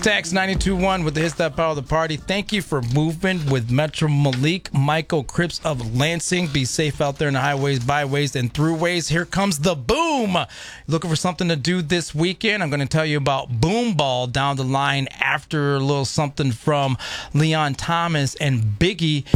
Tax 92.1 with the hits that power the party. Thank you for moving with Metro Malik, Michael Cripps of Lansing. Be safe out there in the highways, byways, and throughways. Here comes the boom. Looking for something to do this weekend? I'm going to tell you about Boom Ball down the line after a little something from Leon Thomas and Biggie.